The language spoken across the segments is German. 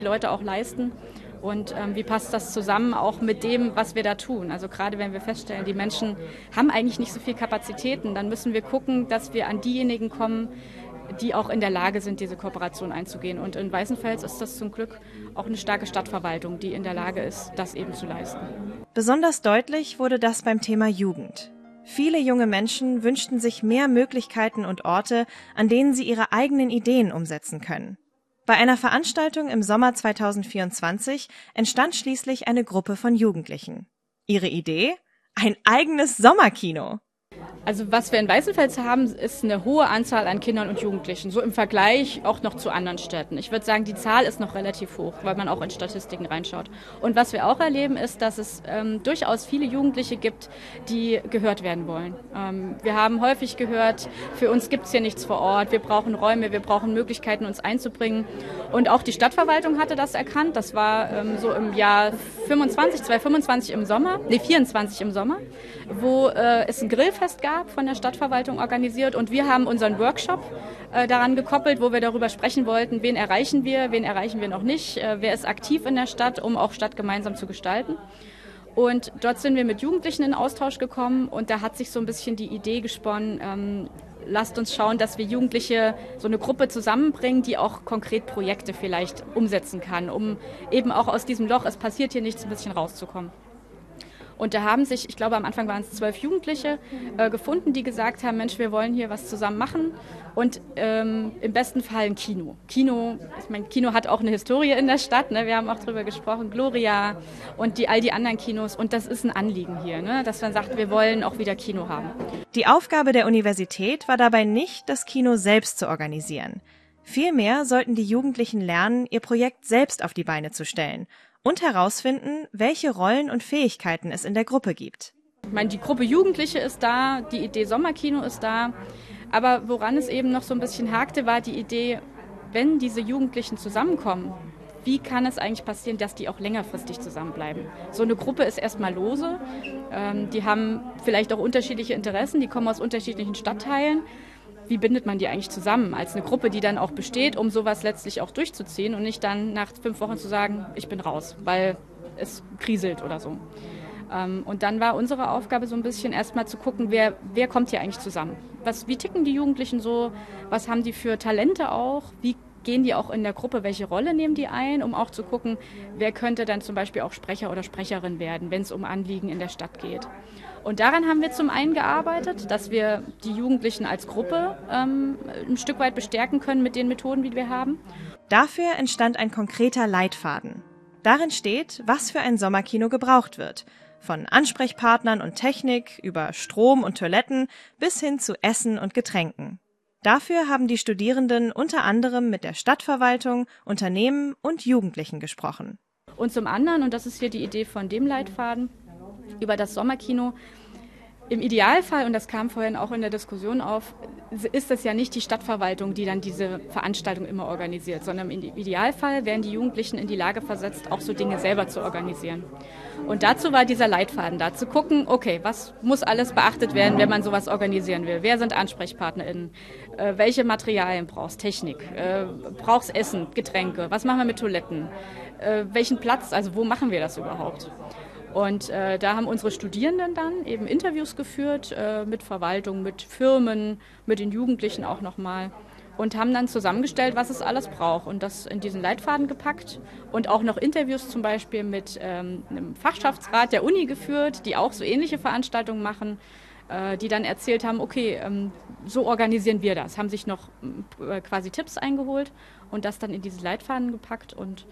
die Leute auch leisten und wie passt das zusammen auch mit dem, was wir da tun. Also gerade wenn wir feststellen, die Menschen haben eigentlich nicht so viel Kapazitäten, dann müssen wir gucken, dass wir an diejenigen kommen, die auch in der Lage sind, diese Kooperation einzugehen. Und in Weißenfels ist das zum Glück auch eine starke Stadtverwaltung, die in der Lage ist, das eben zu leisten. Besonders deutlich wurde das beim Thema Jugend. Viele junge Menschen wünschten sich mehr Möglichkeiten und Orte, an denen sie ihre eigenen Ideen umsetzen können. Bei einer Veranstaltung im Sommer 2024 entstand schließlich eine Gruppe von Jugendlichen. Ihre Idee? Ein eigenes Sommerkino. Also was wir in Weißenfels haben, ist eine hohe Anzahl an Kindern und Jugendlichen, so im Vergleich auch noch zu anderen Städten. Ich würde sagen, die Zahl ist noch relativ hoch, weil man auch in Statistiken reinschaut. Und was wir auch erleben, ist, dass es durchaus viele Jugendliche gibt, die gehört werden wollen. Wir haben häufig gehört, für uns gibt es hier nichts vor Ort, wir brauchen Räume, wir brauchen Möglichkeiten, uns einzubringen. Und auch die Stadtverwaltung hatte das erkannt. Das war so im Jahr 2025 im Sommer, 24 im Sommer, wo es ein Grillfest gab, von der Stadtverwaltung organisiert, und wir haben unseren Workshop daran gekoppelt, wo wir darüber sprechen wollten, wen erreichen wir noch nicht, wer ist aktiv in der Stadt, um auch Stadt gemeinsam zu gestalten. Und dort sind wir mit Jugendlichen in Austausch gekommen und da hat sich so ein bisschen die Idee gesponnen, lasst uns schauen, dass wir Jugendliche, so eine Gruppe zusammenbringen, die auch konkret Projekte vielleicht umsetzen kann, um eben auch aus diesem Loch, es passiert hier nichts, ein bisschen rauszukommen. Und da haben sich, ich glaube am Anfang waren es 12 Jugendliche, gefunden, die gesagt haben, Mensch, wir wollen hier was zusammen machen und im besten Fall ein Kino. Ich meine, Kino hat auch eine Historie in der Stadt, ne? Wir haben auch drüber gesprochen, Gloria und all die anderen Kinos, und das ist ein Anliegen hier, ne? Dass man sagt, wir wollen auch wieder Kino haben. Die Aufgabe der Universität war dabei nicht, das Kino selbst zu organisieren. Vielmehr sollten die Jugendlichen lernen, ihr Projekt selbst auf die Beine zu stellen und herausfinden, welche Rollen und Fähigkeiten es in der Gruppe gibt. Ich meine, die Gruppe Jugendliche ist da, die Idee Sommerkino ist da, aber woran es eben noch so ein bisschen hakte, war die Idee, wenn diese Jugendlichen zusammenkommen, wie kann es eigentlich passieren, dass die auch längerfristig zusammenbleiben? So eine Gruppe ist erstmal lose, die haben vielleicht auch unterschiedliche Interessen, die kommen aus unterschiedlichen Stadtteilen. Wie bindet man die eigentlich zusammen als eine Gruppe, die dann auch besteht, um sowas letztlich auch durchzuziehen und nicht dann nach 5 Wochen zu sagen, ich bin raus, weil es kriselt oder so. Und dann war unsere Aufgabe so ein bisschen erstmal zu gucken, wer kommt hier eigentlich zusammen? Wie ticken die Jugendlichen so? Was haben die für Talente auch? Wie gehen die auch in der Gruppe? Welche Rolle nehmen die ein? Um auch zu gucken, wer könnte dann zum Beispiel auch Sprecher oder Sprecherin werden, wenn es um Anliegen in der Stadt geht. Und daran haben wir zum einen gearbeitet, dass wir die Jugendlichen als Gruppe ein Stück weit bestärken können mit den Methoden, die wir haben. Dafür entstand ein konkreter Leitfaden. Darin steht, was für ein Sommerkino gebraucht wird. Von Ansprechpartnern und Technik über Strom und Toiletten bis hin zu Essen und Getränken. Dafür haben die Studierenden unter anderem mit der Stadtverwaltung, Unternehmen und Jugendlichen gesprochen. Und zum anderen, und das ist hier die Idee von dem Leitfaden, über das Sommerkino. Im Idealfall, und das kam vorhin auch in der Diskussion auf, ist es ja nicht die Stadtverwaltung, die dann diese Veranstaltung immer organisiert, sondern im Idealfall werden die Jugendlichen in die Lage versetzt, auch so Dinge selber zu organisieren. Und dazu war dieser Leitfaden da, zu gucken, okay, was muss alles beachtet werden, wenn man sowas organisieren will? Wer sind AnsprechpartnerInnen? Welche Materialien brauchst? Technik? Brauchst Essen, Getränke? Was machen wir mit Toiletten? Welchen Platz, also wo machen wir das überhaupt? Und da haben unsere Studierenden dann eben Interviews geführt mit Verwaltung, mit Firmen, mit den Jugendlichen auch nochmal und haben dann zusammengestellt, was es alles braucht und das in diesen Leitfaden gepackt und auch noch Interviews zum Beispiel mit einem Fachschaftsrat der Uni geführt, die auch so ähnliche Veranstaltungen machen, die dann erzählt haben, okay, so organisieren wir das, haben sich noch quasi Tipps eingeholt und das dann in diese Leitfaden gepackt und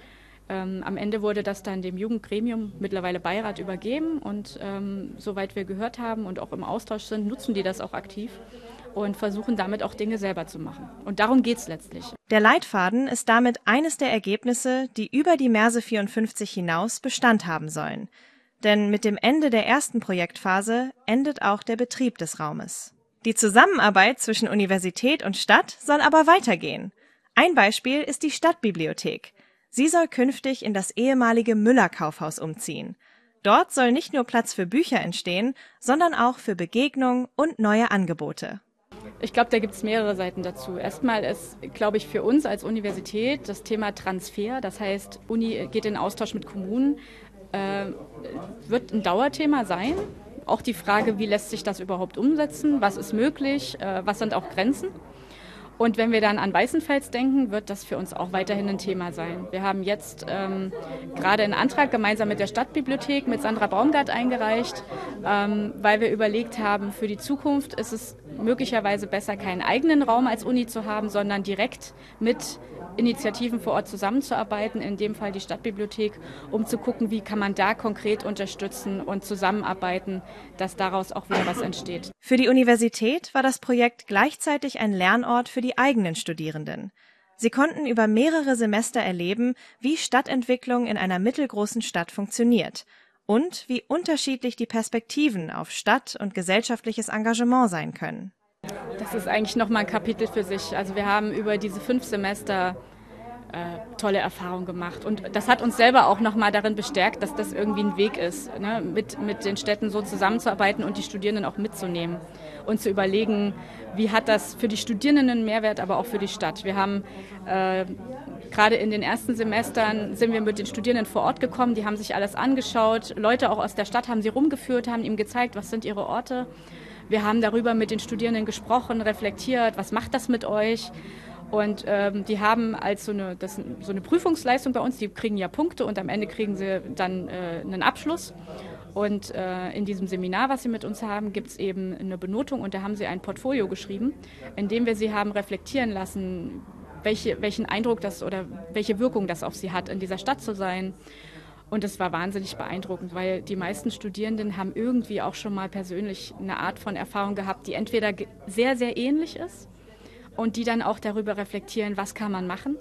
am Ende wurde das dann dem Jugendgremium, mittlerweile Beirat, übergeben und soweit wir gehört haben und auch im Austausch sind, nutzen die das auch aktiv und versuchen damit auch Dinge selber zu machen. Und darum geht es letztlich. Der Leitfaden ist damit eines der Ergebnisse, die über die Merse 54 hinaus Bestand haben sollen. Denn mit dem Ende der ersten Projektphase endet auch der Betrieb des Raumes. Die Zusammenarbeit zwischen Universität und Stadt soll aber weitergehen. Ein Beispiel ist die Stadtbibliothek. Sie soll künftig in das ehemalige Müller-Kaufhaus umziehen. Dort soll nicht nur Platz für Bücher entstehen, sondern auch für Begegnung und neue Angebote. Ich glaube, da gibt es mehrere Seiten dazu. Erstmal ist, glaube ich, für uns als Universität das Thema Transfer, das heißt, Uni geht in Austausch mit Kommunen, wird ein Dauerthema sein. Auch die Frage, wie lässt sich das überhaupt umsetzen, was ist möglich, was sind auch Grenzen. Und wenn wir dann an Weißenfels denken, wird das für uns auch weiterhin ein Thema sein. Wir haben jetzt gerade einen Antrag gemeinsam mit der Stadtbibliothek, mit Sandra Baumgart eingereicht, weil wir überlegt haben, für die Zukunft ist es möglicherweise besser, keinen eigenen Raum als Uni zu haben, sondern direkt mit Initiativen vor Ort zusammenzuarbeiten, in dem Fall die Stadtbibliothek, um zu gucken, wie kann man da konkret unterstützen und zusammenarbeiten, dass daraus auch wieder was entsteht. Für die Universität war das Projekt gleichzeitig ein Lernort für die eigenen Studierenden. Sie konnten über mehrere Semester erleben, wie Stadtentwicklung in einer mittelgroßen Stadt funktioniert und wie unterschiedlich die Perspektiven auf Stadt- und gesellschaftliches Engagement sein können. Das ist eigentlich nochmal ein Kapitel für sich. Also wir haben über diese 5 Semester tolle Erfahrungen gemacht. Und das hat uns selber auch nochmal darin bestärkt, dass das irgendwie ein Weg ist, ne? mit den Städten so zusammenzuarbeiten und die Studierenden auch mitzunehmen und zu überlegen, wie hat das für die Studierenden einen Mehrwert, aber auch für die Stadt. Wir haben gerade in den ersten Semestern sind wir mit den Studierenden vor Ort gekommen, die haben sich alles angeschaut. Leute auch aus der Stadt haben sie rumgeführt, haben ihm gezeigt, was sind ihre Orte. Wir haben darüber mit den Studierenden gesprochen, reflektiert, was macht das mit euch? Und die haben als so eine Prüfungsleistung bei uns, die kriegen ja Punkte und am Ende kriegen sie dann einen Abschluss. Und in diesem Seminar, was sie mit uns haben, gibt es eben eine Benotung und da haben sie ein Portfolio geschrieben, in dem wir sie haben reflektieren lassen, welchen Eindruck das oder welche Wirkung das auf sie hat, in dieser Stadt zu sein. Und es war wahnsinnig beeindruckend, weil die meisten Studierenden haben irgendwie auch schon mal persönlich eine Art von Erfahrung gehabt, die entweder sehr, sehr ähnlich ist und die dann auch darüber reflektieren, was kann man machen,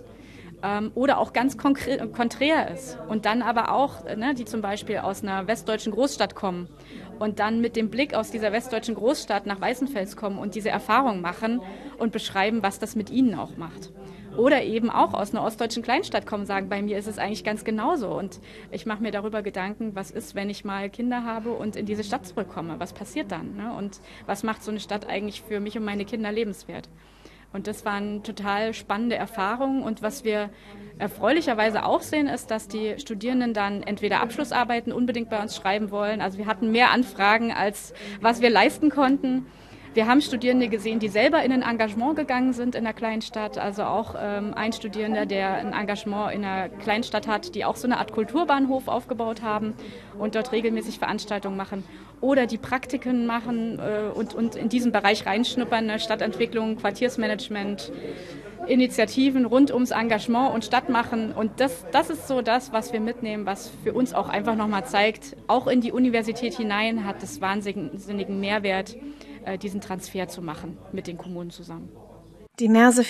oder auch ganz konträr ist. Und dann aber auch, ne, die zum Beispiel aus einer westdeutschen Großstadt kommen und dann mit dem Blick aus dieser westdeutschen Großstadt nach Weißenfels kommen und diese Erfahrung machen und beschreiben, was das mit ihnen auch macht. Oder eben auch aus einer ostdeutschen Kleinstadt kommen und sagen, bei mir ist es eigentlich ganz genauso. Und ich mache mir darüber Gedanken, was ist, wenn ich mal Kinder habe und in diese Stadt zurückkomme? Was passiert dann? Ne? Und was macht so eine Stadt eigentlich für mich und meine Kinder lebenswert? Und das waren total spannende Erfahrungen. Und was wir erfreulicherweise auch sehen, ist, dass die Studierenden dann entweder Abschlussarbeiten unbedingt bei uns schreiben wollen. Also wir hatten mehr Anfragen, als was wir leisten konnten. Wir haben Studierende gesehen, die selber in ein Engagement gegangen sind in der Kleinstadt. Also auch ein Studierender, der ein Engagement in einer Kleinstadt hat, die auch so eine Art Kulturbahnhof aufgebaut haben und dort regelmäßig Veranstaltungen machen. Oder die Praktiken machen und in diesen Bereich reinschnuppern, ne? Stadtentwicklung, Quartiersmanagement, Initiativen rund ums Engagement und Stadt machen. Und das ist so das, was wir mitnehmen, was für uns auch einfach nochmal zeigt, auch in die Universität hinein hat es wahnsinnigen Mehrwert, diesen Transfer zu machen mit den Kommunen zusammen. Die Merse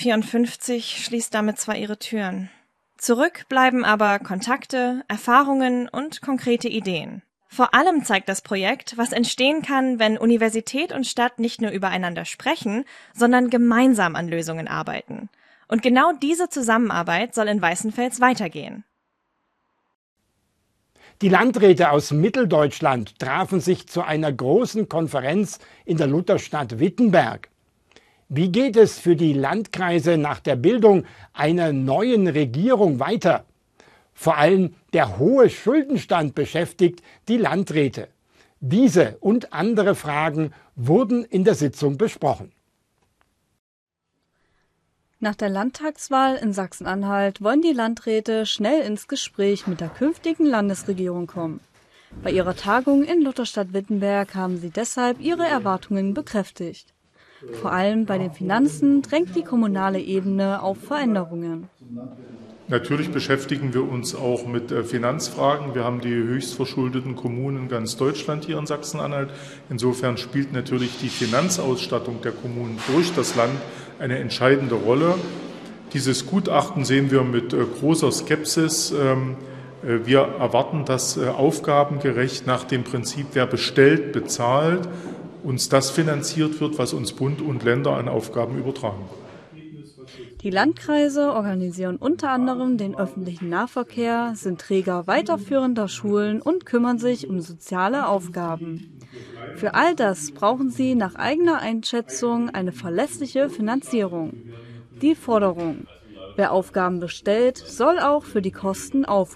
54 schließt damit zwar ihre Türen. Zurück bleiben aber Kontakte, Erfahrungen und konkrete Ideen. Vor allem zeigt das Projekt, was entstehen kann, wenn Universität und Stadt nicht nur übereinander sprechen, sondern gemeinsam an Lösungen arbeiten. Und genau diese Zusammenarbeit soll in Weißenfels weitergehen. Die Landräte aus Mitteldeutschland trafen sich zu einer großen Konferenz in der Lutherstadt Wittenberg. Wie geht es für die Landkreise nach der Bildung einer neuen Regierung weiter? Vor allem der hohe Schuldenstand beschäftigt die Landräte. Diese und andere Fragen wurden in der Sitzung besprochen. Nach der Landtagswahl in Sachsen-Anhalt wollen die Landräte schnell ins Gespräch mit der künftigen Landesregierung kommen. Bei ihrer Tagung in Lutherstadt-Wittenberg haben sie deshalb ihre Erwartungen bekräftigt. Vor allem bei den Finanzen drängt die kommunale Ebene auf Veränderungen. Natürlich beschäftigen wir uns auch mit Finanzfragen. Wir haben die höchst verschuldeten Kommunen in ganz Deutschland hier in Sachsen-Anhalt. Insofern spielt natürlich die Finanzausstattung der Kommunen durch das Land eine entscheidende Rolle. Dieses Gutachten sehen wir mit großer Skepsis. Wir erwarten, dass aufgabengerecht nach dem Prinzip, wer bestellt, bezahlt, uns das finanziert wird, was uns Bund und Länder an Aufgaben übertragen. Die Landkreise organisieren unter anderem den öffentlichen Nahverkehr, sind Träger weiterführender Schulen und kümmern sich um soziale Aufgaben. Für all das brauchen sie nach eigener Einschätzung eine verlässliche Finanzierung. Die Forderung: Wer Aufgaben bestellt, soll auch für die Kosten aufkommen.